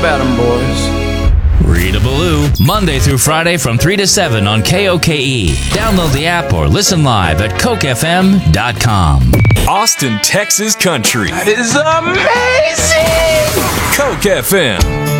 about them, boys. Rita Ballou, Monday through Friday from 3 to 7 on KOKE. Download the app or listen live at CokeFM.com. Austin, Texas country. That is amazing! Coke FM.